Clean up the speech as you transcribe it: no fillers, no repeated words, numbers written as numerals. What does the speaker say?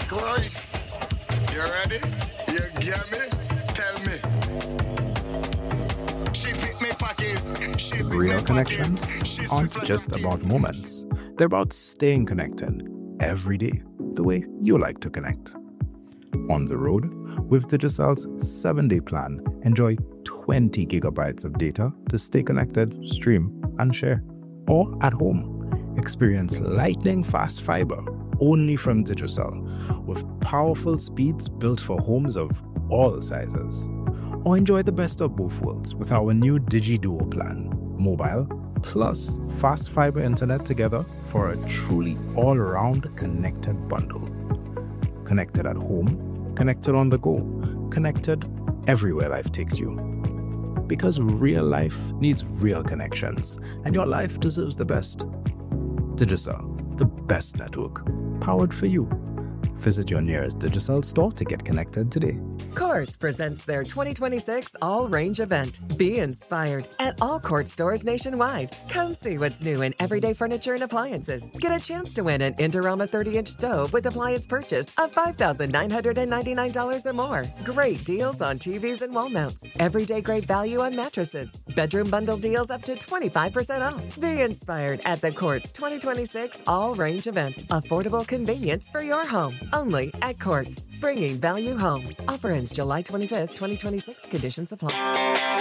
Christ. You ready? You get me? Tell me. She pick me pocket. She pick Real me connections pocket. She aren't sweet just like a about moments. They're about staying connected every day, the way you like to connect. On the road, with Digicel's 7-day plan, enjoy 20 gigabytes of data to stay connected, stream, and share. Or at home, experience lightning fast fiber only from Digicel, with powerful speeds built for homes of all sizes. Or enjoy the best of both worlds with our new DigiDuo plan, mobile plus fast fiber internet together for a truly all-around connected bundle. Connected at home, connected on the go, connected everywhere life takes you. Because real life needs real connections, and your life deserves the best. Digicel, the best network, powered for you. Visit your nearest Digicel store to get connected today. Courts presents their 2026 All-Range event. Be inspired at all Court stores nationwide. Come see what's new in everyday furniture and appliances. Get a chance to win an Indorama 30-inch stove with appliance purchase of $5,999 or more. Great deals on TVs and wall mounts. Everyday great value on mattresses. Bedroom bundle deals up to 25% off. Be inspired at the Courts 2026 All-Range event. Affordable convenience for your home. Only at Courts. Bringing value home. Offer ends July 25th, 2026. Conditions apply.